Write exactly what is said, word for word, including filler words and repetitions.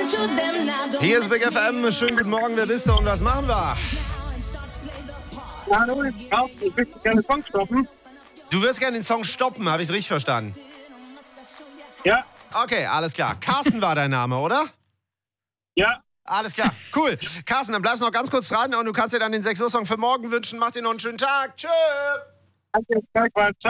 Hier ist Big F M. Schönen guten Morgen, wer bist du und was machen wir? Hallo, ich würde gerne den Song stoppen. Du wirst gerne den Song stoppen, habe ich es richtig verstanden? Ja. Okay, alles klar. Carsten war dein Name, oder? Ja. Alles klar, cool. Carsten, dann bleibst du noch ganz kurz dran und du kannst dir dann den sechs Uhr Song für morgen wünschen. Mach dir noch einen schönen Tag. Tschö. Danke,